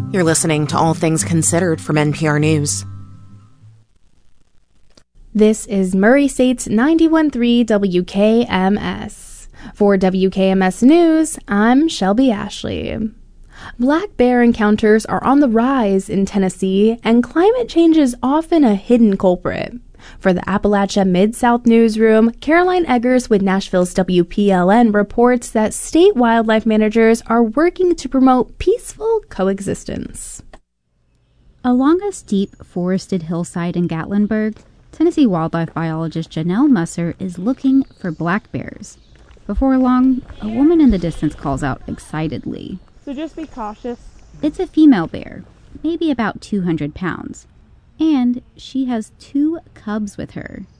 You're listening to All Things Considered from NPR News. This is Murray State's 91.3 WKMS. For WKMS News, I'm Shelby Ashley. Black bear encounters are on the rise in Tennessee, and climate change is often a hidden culprit. For the Appalachia Mid-South Newsroom, Caroline Eggers with Nashville's WPLN reports that state wildlife managers are working to promote peaceful coexistence. Along a steep, forested hillside in Gatlinburg, Tennessee wildlife biologist Janelle Musser is looking for black bears. Before long, a woman in the distance calls out excitedly. So just be cautious. It's a female bear, maybe about 200 pounds. And she has 2 cubs with her.